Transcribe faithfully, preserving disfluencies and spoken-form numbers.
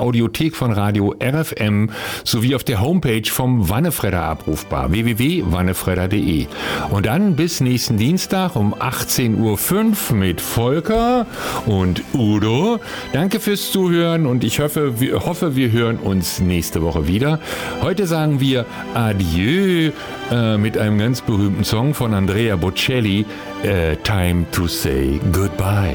Audiothek von Radio R F M sowie auf der Homepage vom Wannefredder abrufbar, w w w punkt wannefredder punkt d e. Und dann bis nächsten Dienstag um achtzehn Uhr fünf mit Volker und Udo. Danke fürs Zuhören und ich hoffe, wir, hoffe, wir hören uns nächste Woche wieder. Heute sagen wir Adieu äh, mit einem ganz berühmten Song von Andrea Bocelli, äh, Time to Say Goodbye.